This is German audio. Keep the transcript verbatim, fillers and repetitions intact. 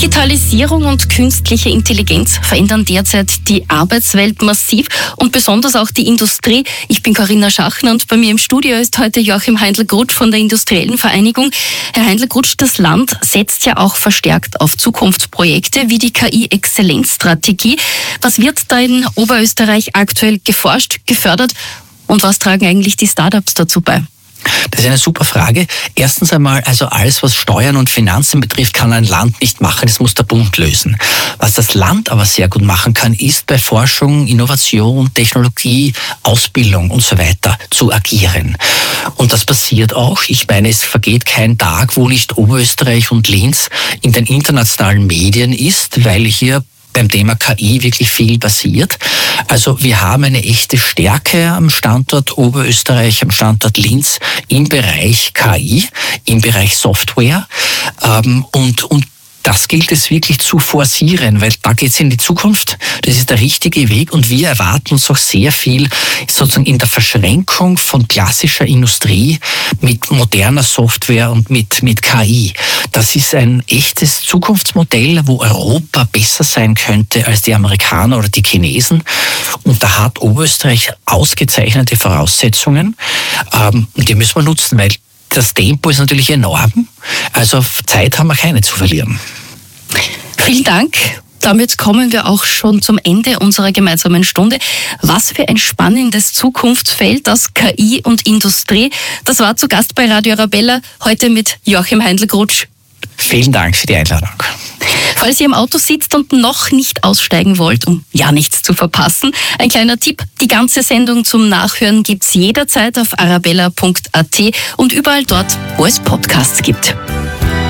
Digitalisierung und künstliche Intelligenz verändern derzeit die Arbeitswelt massiv und besonders auch die Industrie. Ich bin Corinna Schachner und bei mir im Studio ist heute Joachim Heindl-Grutsch von der Industriellen Vereinigung. Herr Heindl-Grutsch, das Land setzt ja auch verstärkt auf Zukunftsprojekte wie die K I-Exzellenzstrategie. Was wird da in Oberösterreich aktuell geforscht, gefördert und was tragen eigentlich die Startups dazu bei? Das ist eine super Frage. Erstens einmal, also alles, was Steuern und Finanzen betrifft, kann ein Land nicht machen. Das muss der Bund lösen. Was das Land aber sehr gut machen kann, ist bei Forschung, Innovation, Technologie, Ausbildung und so weiter zu agieren. Und das passiert auch. Ich meine, es vergeht kein Tag, wo nicht Oberösterreich und Linz in den internationalen Medien ist, weil hier beim Thema K I wirklich viel passiert. Also wir haben eine echte Stärke am Standort Oberösterreich, am Standort Linz im Bereich K I, im Bereich Software ähm, und, und das gilt es wirklich zu forcieren, weil da geht es in die Zukunft. Das ist der richtige Weg und wir erwarten uns auch sehr viel sozusagen in der Verschränkung von klassischer Industrie mit moderner Software und mit, mit K I. Das ist ein echtes Zukunftsmodell, wo Europa besser sein könnte als die Amerikaner oder die Chinesen. Und da hat Oberösterreich ausgezeichnete Voraussetzungen ähm, und die müssen wir nutzen, weil das Tempo ist natürlich enorm, also Zeit haben wir keine zu verlieren. Vielen Dank. Damit kommen wir auch schon zum Ende unserer gemeinsamen Stunde. Was für ein spannendes Zukunftsfeld, das K I und Industrie. Das war zu Gast bei Radio Arabella, heute mit Joachim Heindl-Grutsch. Vielen Dank für die Einladung. Falls ihr im Auto sitzt und noch nicht aussteigen wollt, um ja nichts zu verpassen, ein kleiner Tipp, die ganze Sendung zum Nachhören gibt's jederzeit auf arabella punkt a t und überall dort, wo es Podcasts gibt.